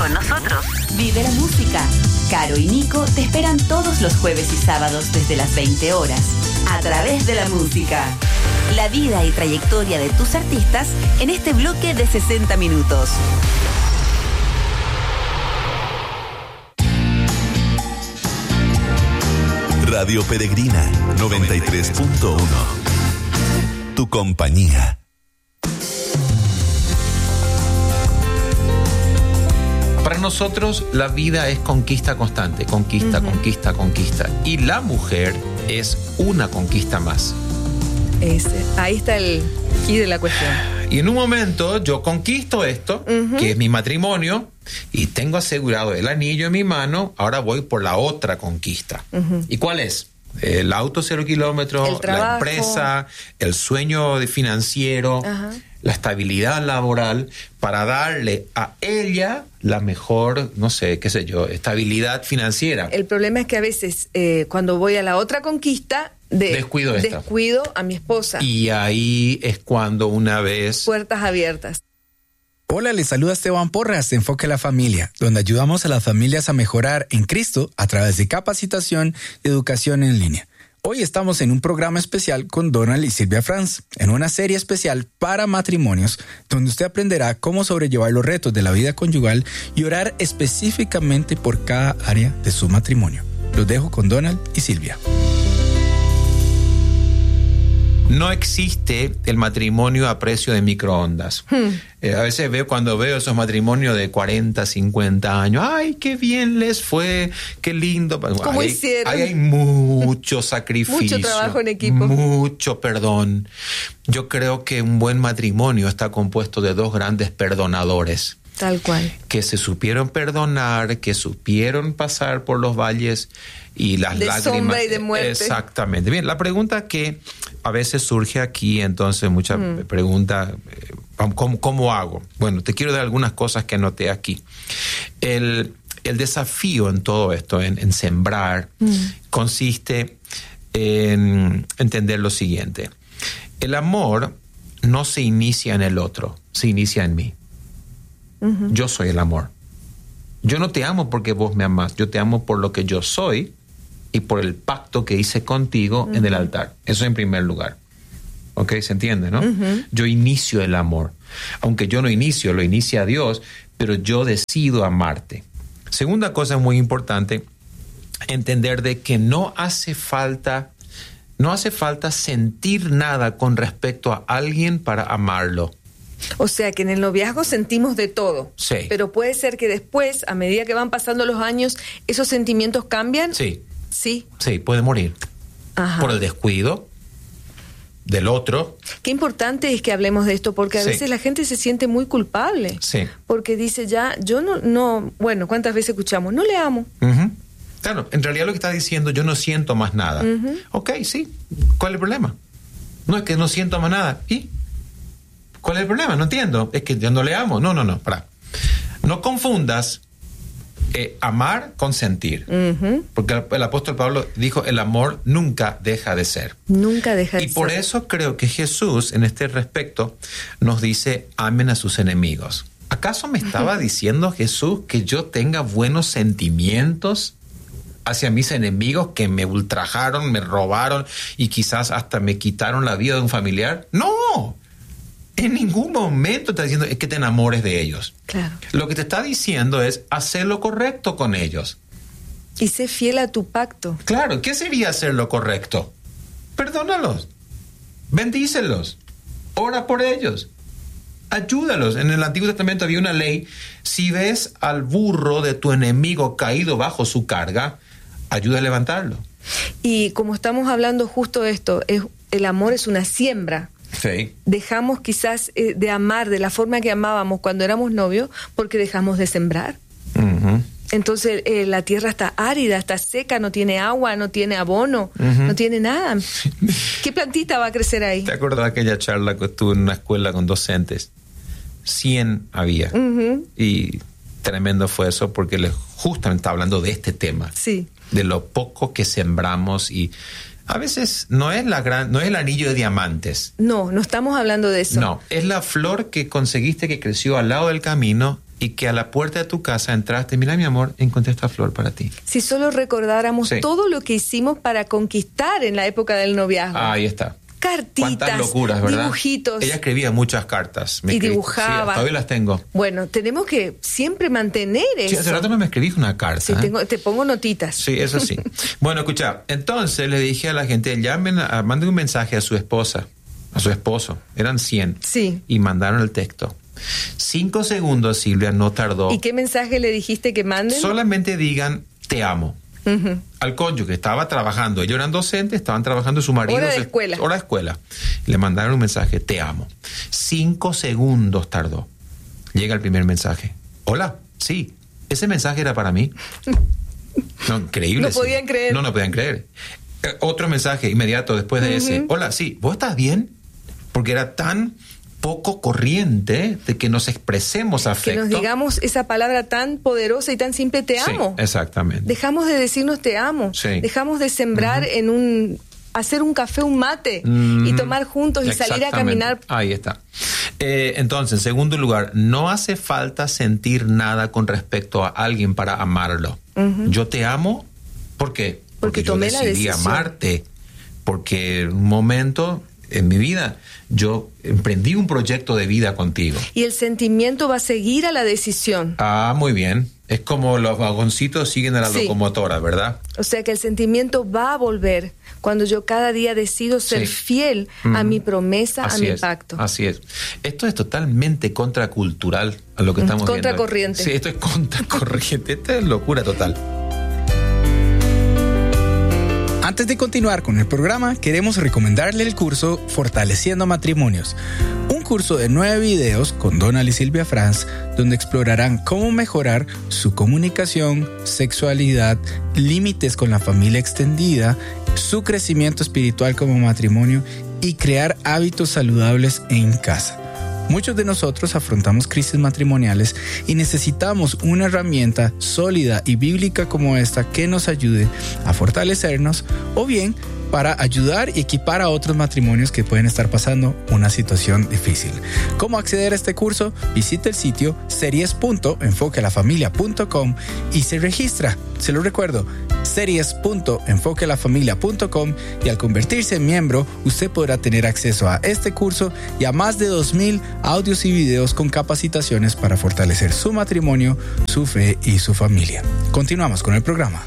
con nosotros. Vive la música. Caro y Nico te esperan todos los jueves y sábados desde las 20 horas. A través de la música. La vida y trayectoria de tus artistas en este bloque de 60 minutos. Radio Peregrina 93.1. Tu compañía. Para nosotros la vida es conquista constante, conquista. Y la mujer es una conquista más. Ahí está el key de la cuestión. Y en un momento yo conquisto esto, que es mi matrimonio, y tengo asegurado el anillo en mi mano, ahora voy por la otra conquista. ¿Y cuál es? El auto 0 kilómetros, la empresa, el sueño financiero, la estabilidad laboral, para darle a ella la mejor, no sé, qué sé yo, estabilidad financiera. El problema es que a veces cuando voy a la otra conquista, descuido a mi esposa. Y ahí es cuando una vez... Puertas abiertas. Hola, les saluda Esteban Porras de Enfoque a la Familia, donde ayudamos a las familias a mejorar en Cristo a través de capacitación y educación en línea. Hoy estamos en un programa especial con Donald y Silvia Franz, en una serie especial para matrimonios, donde usted aprenderá cómo sobrellevar los retos de la vida conyugal y orar específicamente por cada área de su matrimonio. Los dejo con Donald y Silvia. No existe el matrimonio a precio de microondas. A veces cuando veo esos matrimonios de 40, 50 años, ¡ay, qué bien les fue! ¡Qué lindo! ¿Cómo hicieron? Hay mucho sacrificio. Mucho trabajo en equipo. Mucho perdón. Yo creo que un buen matrimonio está compuesto de dos grandes perdonadores. Tal cual. Que se supieron perdonar, que supieron pasar por los valles y las lágrimas. De sombra y de muerte. Exactamente. Bien, la pregunta que a veces surge aquí, entonces muchas preguntas, ¿cómo hago? Bueno, te quiero dar algunas cosas que anoté aquí. El desafío en todo esto, en sembrar, consiste en entender lo siguiente. El amor no se inicia en el otro, se inicia en mí. Yo soy el amor. Yo no te amo porque vos me amás, yo te amo por lo que yo soy y por el pacto que hice contigo en el altar. Eso en primer lugar. ¿Ok? ¿Se entiende, no? Yo inicio el amor. Aunque yo no inicio, lo inicia Dios, pero yo decido amarte. Segunda cosa muy importante, entender de que no hace falta sentir nada con respecto a alguien para amarlo. O sea, que en el noviazgo sentimos de todo. Sí. Pero puede ser que después, a medida que van pasando los años, ¿esos sentimientos cambian? Sí. Sí. Sí, puede morir. Por el descuido del otro. Qué importante es que hablemos de esto, porque a veces la gente se siente muy culpable. Sí. Porque dice yo no, bueno, ¿cuántas veces escuchamos? No le amo. Claro, en realidad lo que está diciendo, yo no siento más nada. Ok, sí. ¿Cuál es el problema? No es que no siento más nada. ¿Y? ¿Cuál es el problema? No entiendo. Es que yo no le amo. No, pará. No confundas amar con sentir. Porque el apóstol Pablo dijo, el amor nunca deja de ser. Nunca deja de ser. Y por eso creo que Jesús, en este respecto, nos dice, amen a sus enemigos. ¿Acaso me estaba diciendo Jesús que yo tenga buenos sentimientos hacia mis enemigos que me ultrajaron, me robaron y quizás hasta me quitaron la vida de un familiar? ¡No! En ningún momento está diciendo es que te enamores de ellos. Claro. Lo que te está diciendo es hacer lo correcto con ellos. Y sé fiel a tu pacto. Claro, ¿qué sería hacer lo correcto? Perdónalos, bendícelos, ora por ellos, ayúdalos. En el Antiguo Testamento había una ley, si ves al burro de tu enemigo caído bajo su carga, ayuda a levantarlo. Y como estamos hablando justo de esto, el amor es una siembra. Sí. Dejamos quizás de amar de la forma que amábamos cuando éramos novios porque dejamos de sembrar. Entonces la tierra está árida, está seca, no tiene agua, no tiene abono, no tiene nada. ¿Qué plantita va a crecer ahí? ¿Te acuerdas de aquella charla que estuve en una escuela con docentes? 100 había. Y tremendo fue eso porque les justamente está hablando de este tema. Sí. De lo poco que sembramos y a veces no es el anillo de diamantes. No estamos hablando de eso. No, es la flor que conseguiste que creció al lado del camino y que a la puerta de tu casa entraste, mira mi amor, encontré esta flor para ti. Si solo recordáramos todo lo que hicimos para conquistar en la época del noviazgo. Ahí está. Cartitas, cuántas locuras, ¿verdad? dibujitos. Ella escribía muchas cartas. Y dibujaba. Sí, todavía las tengo. Bueno, tenemos que siempre mantener eso. Sí, hace rato no me escribís una carta. Sí, te pongo notitas. Sí, eso sí. Bueno, escucha, entonces le dije a la gente, manden un mensaje a su esposa, a su esposo. Eran 100. Sí. Y mandaron el texto. 5 segundos, Silvia, no tardó. ¿Y qué mensaje le dijiste que manden? Solamente digan, te amo. Uh-huh. Al cónyuge, estaba trabajando. Ellos eran docentes, estaban trabajando, su marido. Hora de escuela. Hora de escuela. Le mandaron un mensaje, te amo. 5 segundos tardó. Llega el primer mensaje. Hola, sí, ese mensaje era para mí. No, increíble. No podían creer. No podían creer. Otro mensaje inmediato después de ese. Hola, sí, ¿vos estás bien? Porque era tan poco corriente de que nos expresemos afecto. Que nos digamos esa palabra tan poderosa y tan simple, te amo. Sí, exactamente. Dejamos de decirnos te amo. Sí. Dejamos de sembrar hacer un café, un mate y tomar juntos y salir a caminar. Ahí está. Entonces, en segundo lugar, no hace falta sentir nada con respecto a alguien para amarlo. Yo te amo, ¿por qué? Porque yo tomé decidí la decisión. Amarte. Porque en un momento en mi vida yo emprendí un proyecto de vida contigo. Y el sentimiento va a seguir a la decisión. Ah, muy bien. Es como los vagoncitos siguen a la locomotora, ¿verdad? O sea que el sentimiento va a volver cuando yo cada día decido ser fiel a mi promesa, a mi pacto. Así es. Esto es totalmente contracultural a lo que estamos viendo. Contracorriente. Sí, esto es contracorriente. Esto es locura total. Antes de continuar con el programa, queremos recomendarle el curso Fortaleciendo Matrimonios, un curso de 9 videos con Donald y Silvia Franz, donde explorarán cómo mejorar su comunicación, sexualidad, límites con la familia extendida, su crecimiento espiritual como matrimonio y crear hábitos saludables en casa. Muchos de nosotros afrontamos crisis matrimoniales y necesitamos una herramienta sólida y bíblica como esta que nos ayude a fortalecernos o bien para ayudar y equipar a otros matrimonios que pueden estar pasando una situación difícil. ¿Cómo acceder a este curso? Visite el sitio series.enfoquealafamilia.com y se registra. Se lo recuerdo, series.enfoquealafamilia.com, y al convertirse en miembro, usted podrá tener acceso a este curso y a más de 2,000 audios y videos con capacitaciones para fortalecer su matrimonio, su fe y su familia. Continuamos con el programa.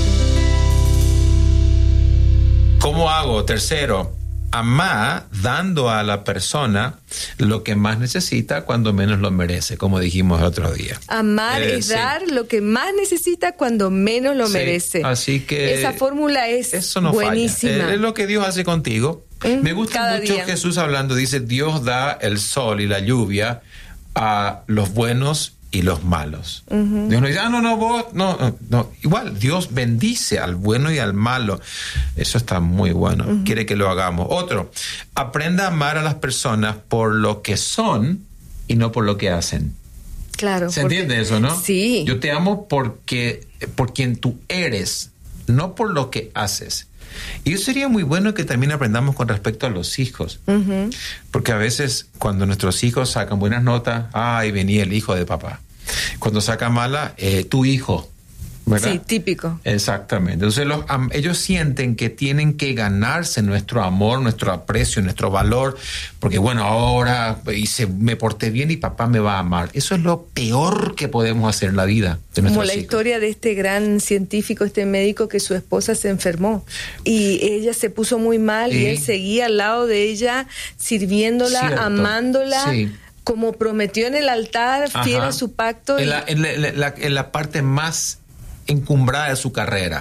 ¿Cómo hago? Tercero, amar dando a la persona lo que más necesita cuando menos lo merece, como dijimos el otro día. Amar es dar lo que más necesita cuando menos lo merece. Así que esa fórmula es eso no buenísima. Falla. Es lo que Dios hace contigo. Me gusta mucho Jesús hablando, dice, Dios da el sol y la lluvia a los buenos y los malos. Dios no dice, no. Igual, Dios bendice al bueno y al malo. Eso está muy bueno. Quiere que lo hagamos. Otro, aprenda a amar a las personas por lo que son y no por lo que hacen. Claro. ¿Se entiende eso, no? Sí. Yo te amo por quien tú eres, no por lo que haces. Y eso sería muy bueno que también aprendamos con respecto a los hijos. Porque a veces cuando nuestros hijos sacan buenas notas, venía el hijo de papá. Cuando saca mala, tu hijo, ¿verdad? Sí, típico. Exactamente. Entonces ellos sienten que tienen que ganarse nuestro amor, nuestro aprecio, nuestro valor, porque bueno, ahora me porté bien y papá me va a amar. Eso es lo peor que podemos hacer en la vida de nuestros hijos. Como la historia de este gran científico, este médico, que su esposa se enfermó y ella se puso muy mal y él seguía al lado de ella, sirviéndola, amándola. Sí. Como prometió en el altar, fiel a su pacto. En la parte más encumbrada de su carrera.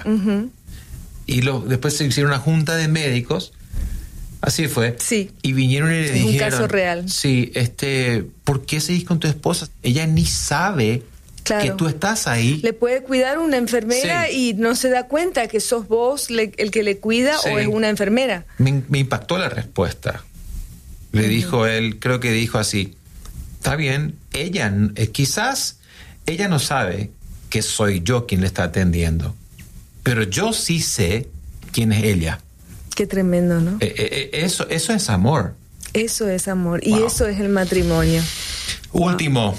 Y después se hicieron una junta de médicos, así fue. Sí. Y vinieron y le dijeron, un caso real. Sí, ¿por qué seguís con tu esposa? Ella ni sabe que tú estás ahí. Le puede cuidar una enfermera y no se da cuenta que sos vos el que le cuida o es una enfermera. Me impactó la respuesta. Le dijo él, creo que dijo así, está bien, quizás ella no sabe que soy yo quien le está atendiendo, pero yo sí sé quién es ella. Qué tremendo, ¿no? Eso es amor. Eso es amor. Y eso es el matrimonio. Último,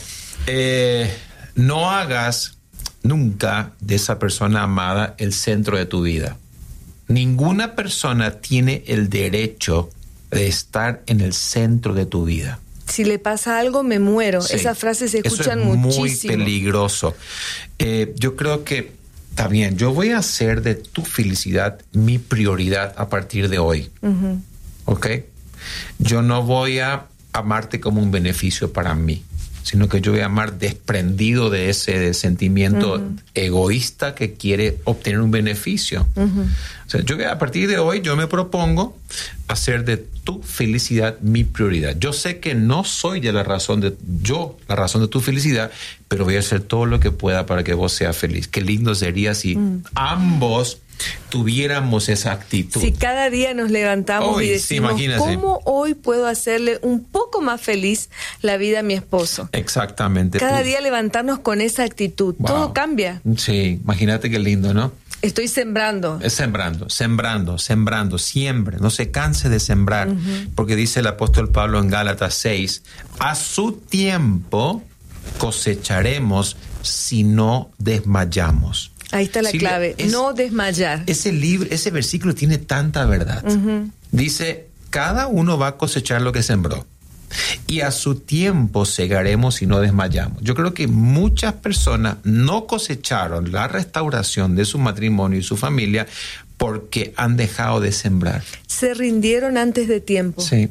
No hagas nunca de esa persona amada el centro de tu vida. Ninguna persona tiene el derecho de estar en el centro de tu vida. Si le pasa algo, me muero. Sí. Esas frases se escuchan muchísimo. Eso es muy peligroso. Yo creo que está bien. Yo voy a hacer de tu felicidad mi prioridad a partir de hoy. Uh-huh. ¿Ok? Yo no voy a amarte como un beneficio para mí, sino que yo voy a amar desprendido de ese sentimiento egoísta que quiere obtener un beneficio. O sea, a partir de hoy yo me propongo hacer de tu felicidad mi prioridad. Yo sé que no soy la razón de tu felicidad, pero voy a hacer todo lo que pueda para que vos seas feliz. Qué lindo sería si ambos tuviéramos esa actitud. Si cada día nos levantamos y decimos, ¿cómo hoy puedo hacerle un poco más feliz la vida a mi esposo? Exactamente. Cada día levantarnos con esa actitud. Wow. Todo cambia. Sí, imagínate qué lindo, ¿no? Estoy sembrando. Sembrando, siempre. No se canse de sembrar, porque dice el apóstol Pablo en Gálatas 6, a su tiempo cosecharemos si no desmayamos. Ahí está la clave, no desmayar. Ese versículo tiene tanta verdad. Dice, cada uno va a cosechar lo que sembró. Y a su tiempo segaremos y no desmayamos. Yo creo que muchas personas no cosecharon la restauración de su matrimonio y su familia porque han dejado de sembrar. Se rindieron antes de tiempo. Sí.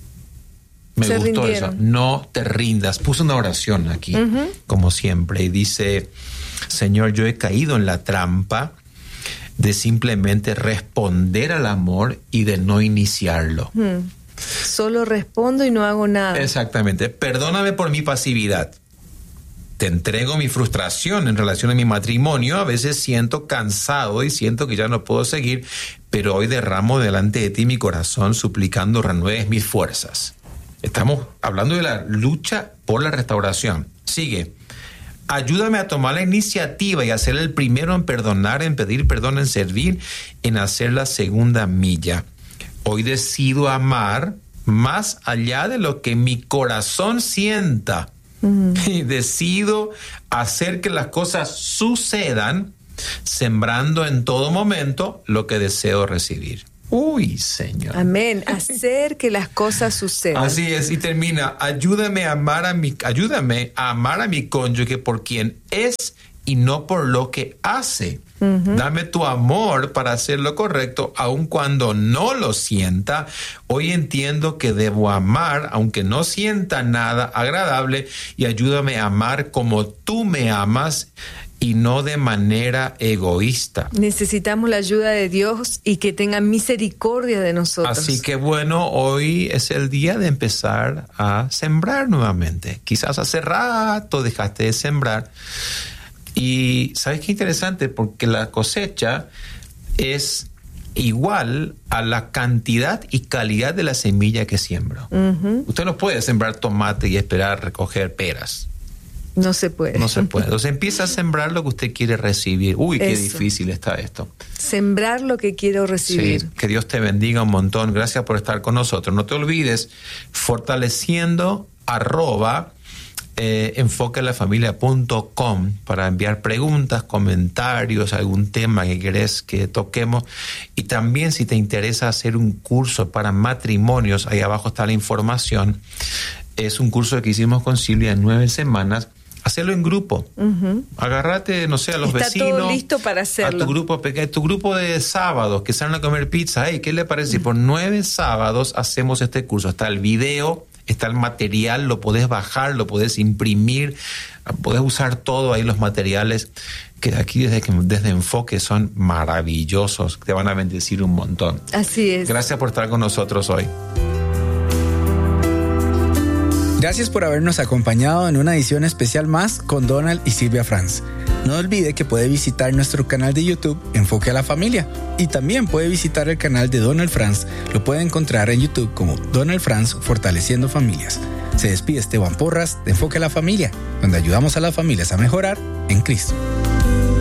Me gustó eso. No te rindas. Puse una oración aquí, como siempre, y dice, Señor, yo he caído en la trampa de simplemente responder al amor y de no iniciarlo. Solo respondo y no hago nada. Exactamente. Perdóname por mi pasividad. Te entrego mi frustración en relación a mi matrimonio. A veces siento cansado y siento que ya no puedo seguir, pero hoy derramo delante de ti mi corazón suplicando renueves mis fuerzas. Estamos hablando de la lucha por la restauración. Sigue. Ayúdame a tomar la iniciativa y a ser el primero en perdonar, en pedir perdón, en servir, en hacer la segunda milla. Hoy decido amar más allá de lo que mi corazón sienta. Y decido hacer que las cosas sucedan, sembrando en todo momento lo que deseo recibir. Uy, Señor. Amén. Hacer que las cosas sucedan. Así es. Y termina. Ayúdame a amar a mi cónyuge por quien es y no por lo que hace. Dame tu amor para hacer lo correcto, aun cuando no lo sienta. Hoy entiendo que debo amar, aunque no sienta nada agradable, y ayúdame a amar como tú me amas y no de manera egoísta. Necesitamos la ayuda de Dios y que tenga misericordia de nosotros. Así que bueno, hoy es el día de empezar a sembrar nuevamente. Quizás hace rato dejaste de sembrar. Y ¿sabes qué interesante? Porque la cosecha es igual a la cantidad y calidad de la semilla que siembro. Usted no puede sembrar tomate y esperar recoger peras. No se puede. No se puede. Entonces empieza a sembrar lo que usted quiere recibir. Uy, qué difícil está esto. Sembrar lo que quiero recibir. Sí, que Dios te bendiga un montón. Gracias por estar con nosotros. No te olvides, fortaleciendo @enfoquelafamilia.com para enviar preguntas, comentarios, algún tema que querés que toquemos. Y también si te interesa hacer un curso para matrimonios, ahí abajo está la información. Es un curso que hicimos con Silvia en 9 semanas. Hacerlo en grupo. Agárrate, no sé, a los vecinos. Está todo listo para hacerlo. A tu grupo pequeño, tu grupo de sábados que salen a comer pizza. Hey, ¿qué le parece si por 9 sábados hacemos este curso? Está el video, está el material, lo podés bajar, lo podés imprimir, podés usar todo ahí, los materiales que aquí desde Enfoque son maravillosos, te van a bendecir un montón. Así es. Gracias por estar con nosotros hoy. Gracias por habernos acompañado en una edición especial más con Donald y Silvia Franz. No olvide que puede visitar nuestro canal de YouTube Enfoque a la Familia y también puede visitar el canal de Donald Franz. Lo puede encontrar en YouTube como Donald Franz Fortaleciendo Familias. Se despide Esteban Porras de Enfoque a la Familia, donde ayudamos a las familias a mejorar en Cristo.